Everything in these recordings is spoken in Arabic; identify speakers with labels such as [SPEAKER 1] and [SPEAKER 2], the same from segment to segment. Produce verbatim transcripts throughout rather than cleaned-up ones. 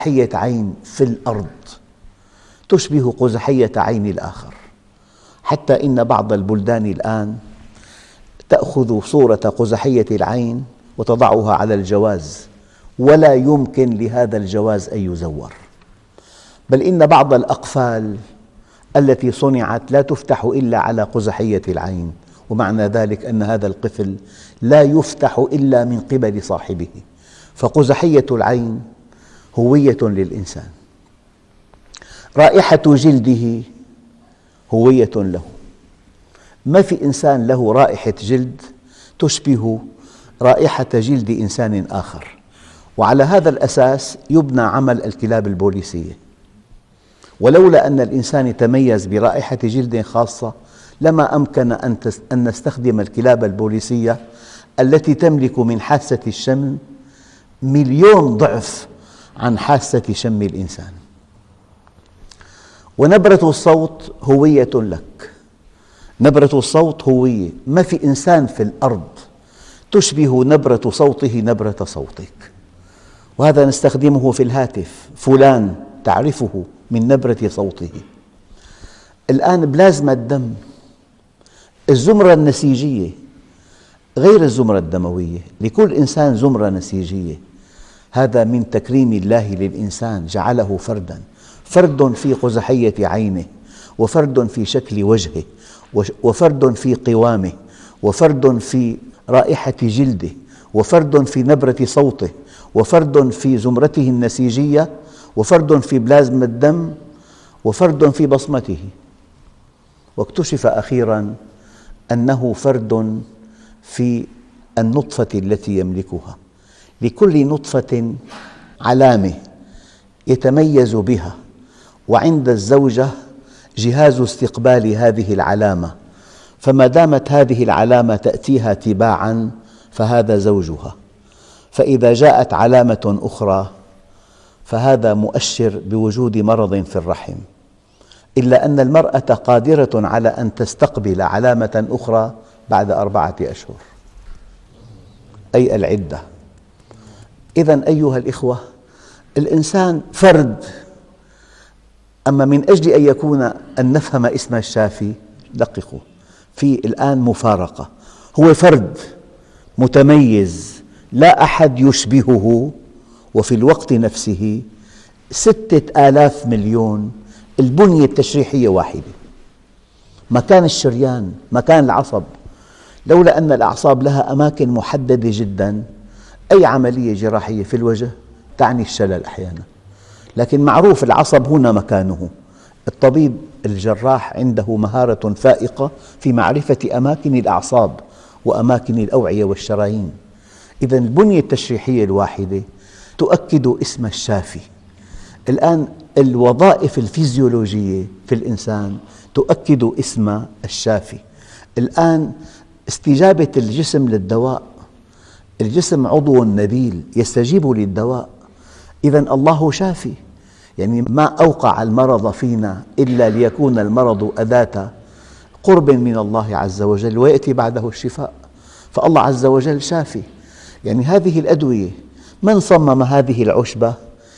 [SPEAKER 1] قزحية عين في الأرض تشبه قزحية عين الآخر، حتى إن بعض البلدان الآن تأخذ صورة قزحية العين وتضعها على الجواز، ولا يمكن لهذا الجواز أن يزور، بل إن بعض الأقفال التي صنعت لا تفتح إلا على قزحية العين، ومعنى ذلك أن هذا القفل لا يفتح إلا من قبل صاحبه. فقزحية العين هوية للإنسان، رائحة جلده هوية له. ما في إنسان له رائحة جلد تشبه رائحة جلد إنسان آخر، وعلى هذا الأساس يبنى عمل الكلاب البوليسية. ولولا أن الإنسان يتميز برائحة جلد خاصة لما أمكن أن نستخدم الكلاب البوليسية التي تملك من حاسة الشم مليون ضعف عن حاسة شم الإنسان. ونبرة الصوت هوية لك، نبرة الصوت هوية. ما في إنسان في الأرض تشبه نبرة صوته نبرة صوتك، وهذا نستخدمه في الهاتف. فلان تعرفه من نبرة صوته. الآن بلازما الدم، الزمرة النسيجية غير الزمرة الدموية، لكل إنسان زمرة نسيجية. هذا من تكريم الله للإنسان، جعله فرداً، فرد في قزحية عينه، وفرد في شكل وجهه، وفرد في قوامه، وفرد في رائحة جلده، وفرد في نبرة صوته، وفرد في زمرته النسيجية، وفرد في بلازما الدم، وفرد في بصمته. واكتشف أخيراً أنه فرد في النطفة التي يملكها. لكل نطفة علامة يتميز بها، وعند الزوجة جهاز استقبال هذه العلامة، فما دامت هذه العلامة تأتيها تباعاً فهذا زوجها، فإذا جاءت علامة أخرى فهذا مؤشر بوجود مرض في الرحم، إلا أن المرأة قادرة على أن تستقبل علامة أخرى بعد أربعة أشهر، أي العدة. إذن أيها الإخوة، الإنسان فرد، أما من أجل أن يكون أن نفهم اسم الشافي دققوا، في الآن مفارقة، هو فرد متميز لا أحد يشبهه، وفي الوقت نفسه ستة آلاف مليون. البنية التشريحية واحدة، مكان الشريان، مكان العصب. لولا أن الأعصاب لها أماكن محددة جداً، أي عملية جراحية في الوجه تعني الشلل أحياناً، لكن معروف العصب هنا مكانه. الطبيب الجراح عنده مهارة فائقة في معرفة أماكن الأعصاب وأماكن الأوعية والشرايين. إذن البنية التشريحية الواحدة تؤكد اسم الشافي. الآن الوظائف الفيزيولوجية في الإنسان تؤكد اسم الشافي. الآن استجابة الجسم للدواء، الجسم عضو نبيل يستجيب للدواء، إذن الله شافي. يعني ما أوقع المرض فينا إلا ليكون المرض أداة قرب من الله عز وجل، ويأتي بعده الشفاء، فالله عز وجل شافي. يعني هذه الأدوية، من صمم هذه العشبة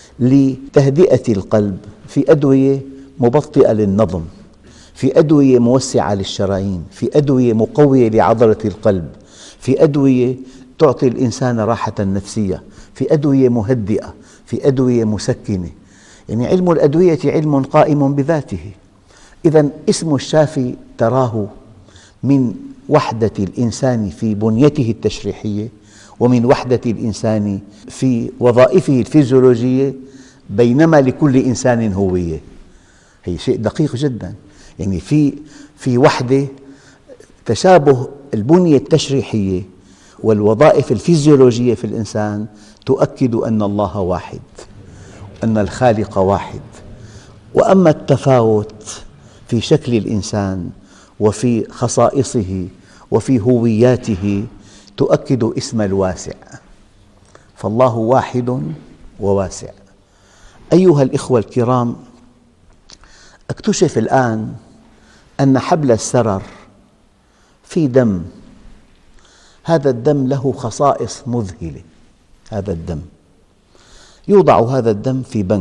[SPEAKER 1] لتهدئة القلب؟ في أدوية مبطئة للنظم، في أدوية موسعة للشرايين، في أدوية مقوية لعضلة القلب، في أدوية تعطي الإنسان راحة نفسية، في أدوية مهدئة، في أدوية مسكنة. يعني علم الأدوية علم قائم بذاته. إذن اسم الشافي تراه من وحدة الإنسان في بنيته التشريحية، ومن وحدة الإنسان في وظائفه الفيزيولوجية، بينما لكل إنسان هوية. هي شيء دقيق جداً. يعني في في وحدة، تشابه البنية التشريحية والوظائف الفيزيولوجية في الإنسان تؤكد أن الله واحد، أن الخالق واحد. وأما التفاوت في شكل الإنسان وفي خصائصه وفي هوياته تؤكد اسم الواسع، فالله واحد وواسع. أيها الإخوة الكرام، اكتشف الآن أن حبل السرر في دم، هذا الدم له خصائص مذهلة. هذا الدم يوضع هذا الدم في بنك